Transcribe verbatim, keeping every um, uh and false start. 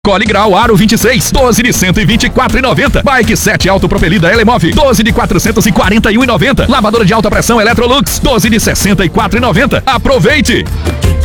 Cole Grau Aro vinte e seis, doze de cento e vinte e quatro reais e noventa centavos. Bike sete autopropelida Elemove, doze de quatrocentos e quarenta e um reais e noventa centavos. Lavadora de alta pressão Electrolux, doze de sessenta e quatro reais e noventa centavos. Aproveite!